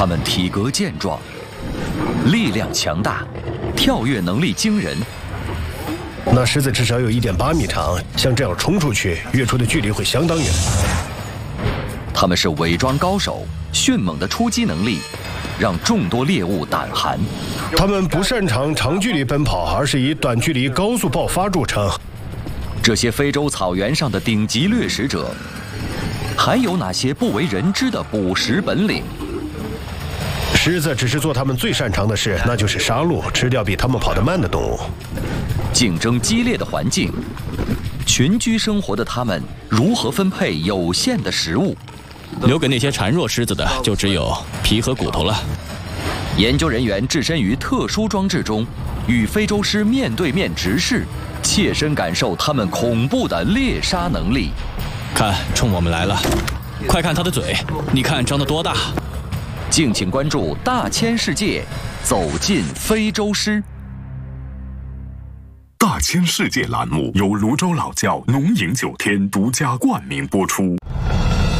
它们体格健壮，力量强大，跳跃能力惊人。 那狮子至少有1.8米长，像这样冲出去，跃出的距离会相当远。 它们是伪装高手，迅猛的出击能力让众多猎物胆寒。 它们不擅长长距离奔跑，而是以短距离高速爆发著称。 这些非洲草原上的顶级掠食者，还有哪些不为人知的捕食本领？ 狮子只是做它们最擅长的事，那就是杀戮，吃掉比它们跑得慢的动物。 竞争激烈的环境，群居生活的它们如何分配有限的食物？ 留给那些孱弱狮子的就只有皮和骨头了。 研究人员置身于特殊装置中，与非洲狮面对面直视，切身感受它们恐怖的猎杀能力。 看，冲我们来了！快看它的嘴，你看张得多大！ 敬请关注《大千世界》，走进非洲狮。 大千世界栏目由泸州老窖龙吟9天独家冠名播出。